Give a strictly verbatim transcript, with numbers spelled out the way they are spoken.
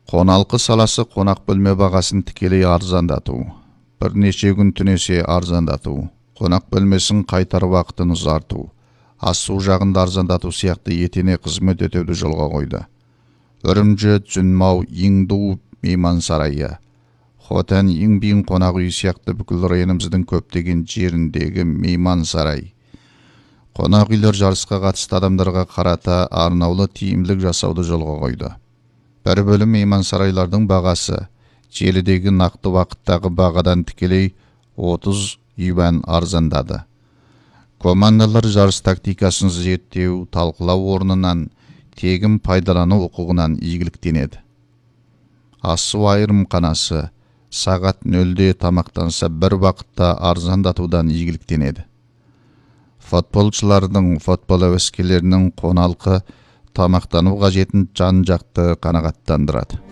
Қоналқы саласы қонақ бөлме бағасын тікелей арзандату, бірнеше күн түнесе арзандату, қонақ бөлмесін қайтар уақытын ұзарту, ас-су жағында арзандату сияқты етене қызмет өтеуді жолға қойды. Үрімжі, Жүнмау, Иңду мейман сарайы, Хотан, Иңбин қонақ үй сияқты бүкіл районымыздың көптеген жеріндегі мейман сарай. Қонақ үйлер жарысқа қатысты адамдарға қарата арнаулы тиімділік жасауды жолға қойды. Бір бөлім мейман сарайлардың бағасы желідегі нақты уақыттағы бағадан тікелей отыз юан арзандады. Командалар жарыс тактикасын зерттеу, талқылау орнынан тегін пайдалану құқығынан игіліктенеді. Ас-су айырымханасы сағат нөлде тамақтанса бір уақытта арзандатудан игіліктенеді. Футболшылардың, футбол әуескерлерінің қоналқы тамақтану қажетін жан-жақты қанағаттандырады.